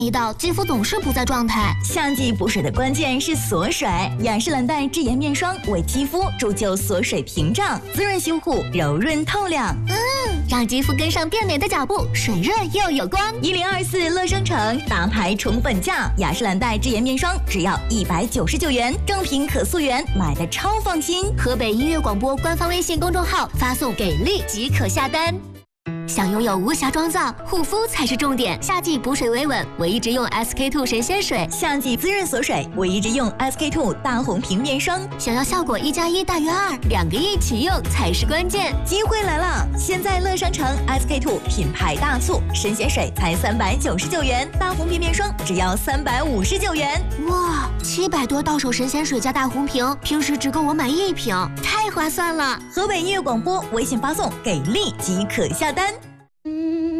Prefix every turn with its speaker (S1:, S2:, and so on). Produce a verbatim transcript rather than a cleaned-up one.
S1: 一到肌肤总是不在状态。
S2: 夏季补水的关键是锁水，雅诗兰黛智妍面霜为肌肤铸就锁水屏障，滋润修护，柔润透亮。
S1: 嗯，让肌肤跟上变美的脚步，水润又有光。
S2: 一零二四乐商城大牌宠本价，雅诗兰黛智妍面霜只要一百九十九元，正品可溯源，买的超放心。
S1: 河北音乐广播官方微信公众号发送给力即可下单。想拥有无瑕妆造，护肤才是重点。夏季补水维稳，我一直用 S K two 神仙水；
S2: 夏季滋润锁水，我一直用 S K two 大红瓶面霜。
S1: 想要效果一加一大于二，两个一起用才是关键。
S2: 机会来了！现在乐商城 S K two 品牌大促，神仙水才三百九十九元，大红瓶面霜只要三百五十九元。
S1: 哇，七百多到手神仙水加大红瓶，平时只够我买一瓶，太划算了！
S2: 河北音乐广播微信发送给力即可下单。